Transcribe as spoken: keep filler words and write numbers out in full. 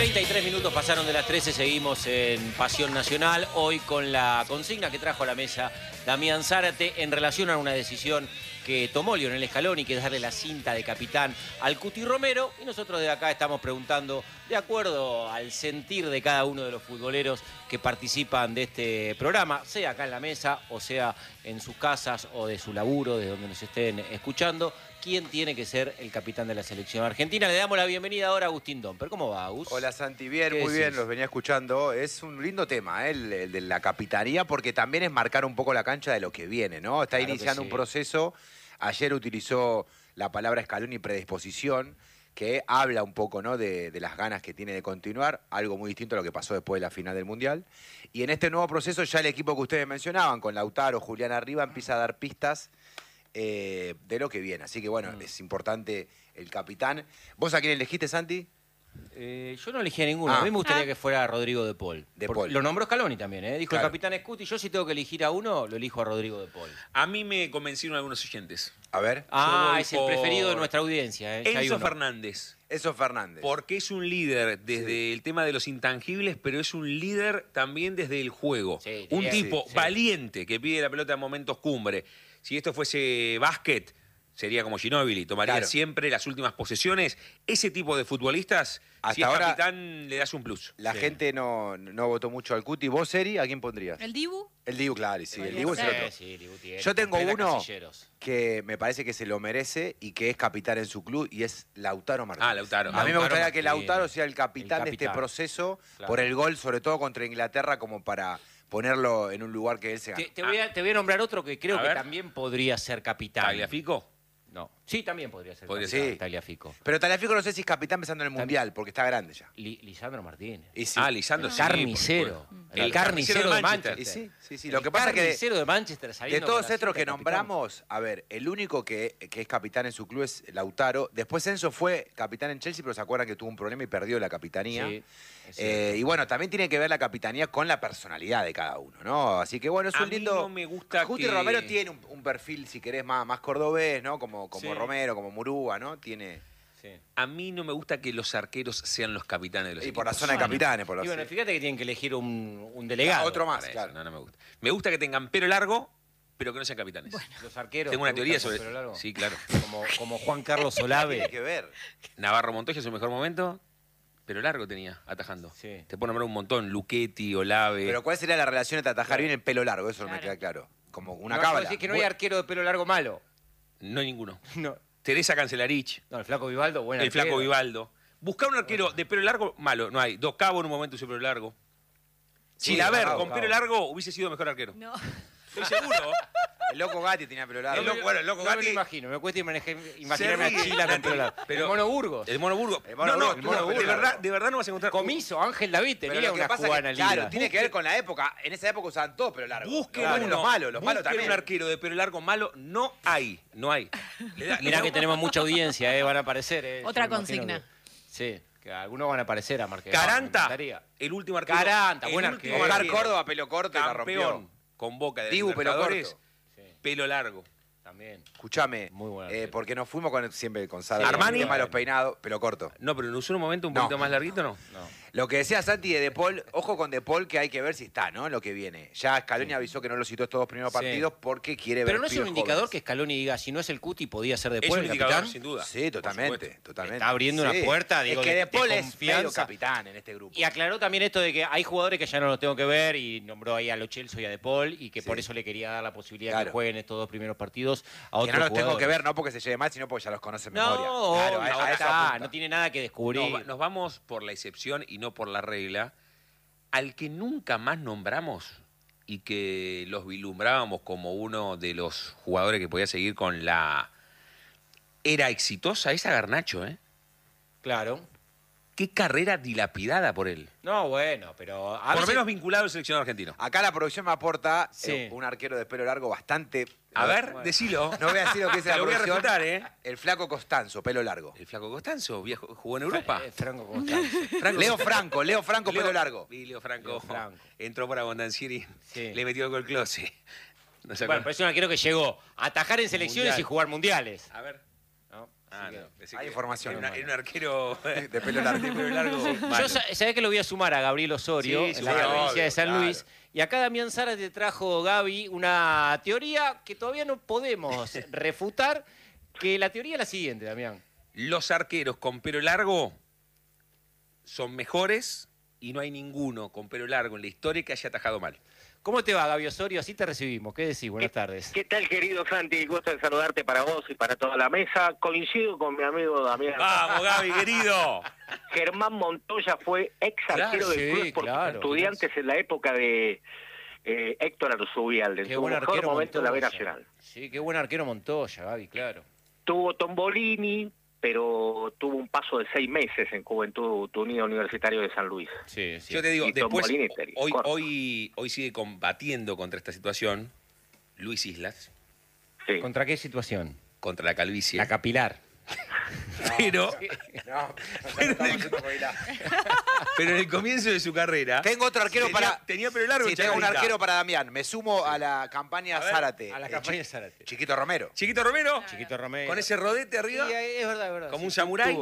treinta y tres minutos pasaron de las trece, seguimos en Pasión Nacional, hoy con la consigna que trajo a la mesa Damián Zárate en relación a una decisión que tomó Lionel Scaloni, que es darle la cinta de capitán al Cuti Romero, y nosotros de acá estamos preguntando, de acuerdo al sentir de cada uno de los futboleros que participan de este programa, sea acá en la mesa, o sea en sus casas, o de su laburo, de donde nos estén escuchando, quién tiene que ser el capitán de la selección argentina. Le damos la bienvenida ahora a Agustín Domper. ¿Cómo va, Agus? Hola, Santi. Bien, muy decís? bien, los venía escuchando. Es un lindo tema, ¿eh? el, el de la capitanía, porque también es marcar un poco la cancha de lo que viene, ¿no? Está Claro iniciando que sí. un proceso. Ayer utilizó la palabra Scaloni predisposición, que habla un poco, ¿no? de, de las ganas que tiene de continuar, algo muy distinto a lo que pasó después de la final del Mundial. Y en este nuevo proceso ya el equipo que ustedes mencionaban, con Lautaro, Julián arriba, empieza a dar pistas Eh, de lo que viene. Así que bueno, mm. es importante el capitán. ¿Vos a quién elegiste, Santi? Eh, yo no elegí a ninguno. Ah. A mí me gustaría Ah. que fuera Rodrigo de Paul. De Porque Paul. Lo nombró Scaloni también, ¿eh? Dijo Claro. el capitán Scuti. Yo si tengo que elegir a uno, lo elijo a Rodrigo de Paul. A mí me convencieron algunos oyentes. A ver. Ah, voy es el por preferido de nuestra audiencia, ¿eh? Ya hay Enzo uno. Fernández. Eso Fernández. Porque es un líder desde Sí. el tema de los intangibles, pero es un líder también desde el juego. Sí, un bien, tipo sí, sí. valiente que pide la pelota en momentos cumbre. Si esto fuese básquet, sería como Ginóbili, tomaría Claro. siempre las últimas posesiones. Ese tipo de futbolistas, Hasta si es ahora- capitán, le das un plus. La Sí. gente no, no votó mucho al Cuti. ¿Vos, Eri, a quién pondrías? ¿El Dibu? El Dibu, claro, y sí, el Podría Dibu es el ser. otro. Sí, Dibu tiene Yo tengo completa uno Casilleros. que me parece que se lo merece y que es capitán en su club, y es Lautaro Martínez. Ah, Lautaro. A mí me Lautaro gustaría que Martínez. Lautaro sea el capitán, El de este capitán. proceso, Claro. por el gol, sobre todo contra Inglaterra, como para ponerlo en un lugar que él se gane. Te, te voy a, te voy a nombrar otro que creo A que ver. también podría ser capitán. ¿Tagliafico? No. Sí, también podría ser Podría capitán, ser. Tagliafico. Pero Tagliafico no sé si es capitán pensando en el Mundial, porque está grande ya. Li- Lisandro Martínez. Y sí. Ah, Lisandro, sí, Carnicero. por supuesto. El, carnicero de Manchester. Y sí, sí, sí. El Lo que pasa es que de, carnicero de Manchester de saliendo todos con la estos cinta que de capitán. nombramos, a ver, el único que, que es capitán en su club es Lautaro. Después Enzo fue capitán en Chelsea, pero se acuerdan que tuvo un problema y perdió la capitanía. Sí, es Eh, cierto. y bueno, también tiene que ver la capitanía con la personalidad de cada uno, ¿no? Así que bueno, es A un mí lindo... no me gusta Cuti que- Romero tiene un, un perfil, si querés, más, más cordobés, ¿no? Como, como Sí. Romero, como Murúa, ¿no? Tiene... Sí. A mí no me gusta que los arqueros sean los capitanes de los Y equipos. por la zona de capitanes, por la Y bueno, sí. fíjate que tienen que elegir un, un delegado. Otro más, Para eso, claro. No, no me gusta. Me gusta que tengan pelo largo, pero que no sean capitanes. Los arqueros. Tengo una ¿te teoría gustan con sobre... pelo largo? Sí, claro. Como, como Juan Carlos Tiene Olave. que ver. Navarro Montoya es su mejor momento, pero largo tenía, atajando. Sí. Te puedo nombrar un montón. Luchetti, Olave. Pero ¿cuál sería la relación entre atajar bien y el pelo largo? Eso no me Claro. queda claro. Como una No, cábala. decís que no hay Bueno, arquero de pelo largo malo. No hay ninguno. No. Teresa Cancelarich, No, el flaco Vivaldo, bueno. el flaco Vivaldo. Buscar un arquero de pelo largo, malo. No hay. Dos Cabo en un momento su pelo largo. Sí, Chilaver, Cabo, con Cabo. pelo largo, hubiese sido mejor arquero. No. Estoy seguro. El loco Gatti tenía pelo largo. El loco- bueno, el loco no me Gatti- lo imagino, me cuesta imaginar- imaginarme Se a ríe, Chila con Nati, pelo largo. pero- El Mono Burgos. El Mono Burgo. El Mono no, no, Burgo, el Mono no, de, Burgo. verdad, de verdad no vas a encontrar. Comiso, Ángel David Pero tenía lo que una pasa jugada es en que, la claro, liga. tiene que ver con la época. En esa época usaban todo pelo largo. Busquen Claro, uno. los malos, los malos busquen también. un arquero de pelo largo malo. No hay. No hay. Le da- Mirá le que da- tenemos mucha audiencia, eh, van a aparecer. Eh. Otra Yo me imagino consigna. que- sí, que algunos van a aparecer a marcar. Caranta, el último arquero. Caranta, el buen último arquero. Oscar arquero, Córdoba, pelo corto, y la rompió. campeón con Boca de Dibu, pelo Libertadores, corto. Sí, pelo largo. también. Escuchame, Muy buen eh, arquero. porque nos fuimos con, siempre con Sara. Sí, Armani. Tema de los peinados, pelo corto. No, pero en un momento un No. poquito más larguito, ¿no? No. Lo que decía Santi de De Paul, ojo con De Paul, que hay que ver si está, ¿no? En lo que viene. Ya Scaloni avisó que no lo citó estos dos primeros Sí. partidos porque quiere ver Pero no es un pibes indicador jóvenes. que Scaloni diga, si no es el Cuti, podía ser Es después un el indicador, capitán. sin duda. Sí, Por totalmente, supuesto. totalmente. Está abriendo una puerta, digo, es que de- De Paul de es medio confianza. capitán en este grupo. Y aclaró también esto de que hay jugadores que ya no los tengo que ver y nombró ahí a Lo Celso y a De Paul y que Sí. por eso le quería dar la posibilidad de Claro. que jueguen estos dos primeros partidos a Que otros no los tengo jugadores. que ver, no porque se lleve mal, sino porque ya los conoce en No, memoria. obvio, Claro, a- a ahora eso está, apunta. no tiene nada que descubrir. Nos, va- nos vamos por la excepción y no por la regla. Al que nunca más nombramos y que los vislumbrábamos como uno de los jugadores que podía seguir con la era exitosa, es a Garnacho, ¿eh? Claro. Qué carrera dilapidada por él. No, bueno, pero... a Por lo veces- menos vinculado al seleccionado argentino. Acá la producción me aporta Sí. eh, un arquero de pelo largo bastante... A ver, bueno. decilo. No voy a decir lo que dice Te la lo voy a producción. refutar, ¿eh? El flaco Costanzo, pelo largo. El flaco Costanzo, viejo, jugó en Europa. Eh, Franco Constanzo. Franco- Leo Franco, Leo Franco, Leo- pelo largo. Y Leo Franco, Leo Franco. entró por Abondancieri, Sí. le metió el gol Close. No se Bueno, acuerda. pero es un arquero que llegó a atajar en selecciones Mundial. y jugar mundiales. A ver. ¿no? Ah, que- no, pensé Hay que información, Era, una- hermano. era un arquero De pelo largo. de pelo largo. Yo malo. sa- sabés que lo voy a sumar a Gabriel Osorio, Sí, en sí, la obvio, provincia de San claro. Luis. Y acá Damián Zárate trajo, Gaby, una teoría que todavía no podemos refutar, que la teoría es la siguiente, Damián. Los arqueros con pelo largo son mejores y no hay ninguno con pelo largo en la historia que haya atajado mal. ¿Cómo te va, Gaby Osorio? Así te recibimos. ¿Qué decís? Buenas tardes. ¿Qué tal, querido Santi? Gusto de saludarte para vos y para toda la mesa. Coincido con mi amigo Damián. ¡Vamos, Gaby, querido! Germán Montoya fue ex arquero Claro, del sí, club por claro, Estudiantes en la época de eh, Héctor Arzubialde, en Qué su buen mejor arquero momento en la B Montoya. Nacional. Sí, qué buen arquero Montoya, Gaby, claro. Tuvo Tombolini, pero tuvo un paso de seis meses en Juventud Unida Universitario de San Luis. Sí, sí. Yo te digo, Y después, Tombolini te- hoy, corto. hoy, hoy sigue combatiendo contra esta situación Luis Islas, Sí. ¿Contra qué situación? contra la calvicie. La capilar. pero, No, no estamos haciendo jubilar. pero en el comienzo de su carrera... Tengo otro arquero tenía, para. Tenía pelo largo, Sí, tengo un Chacarita. arquero para Damián. Me sumo a la campaña A ver, Zárate. A la Eh, campaña Chi- Zárate. Chiquito Romero. Chiquito Romero, Chiquito Romero. con ese rodete arriba, Sí, es verdad, es verdad. como Sí, un samurái. tuvo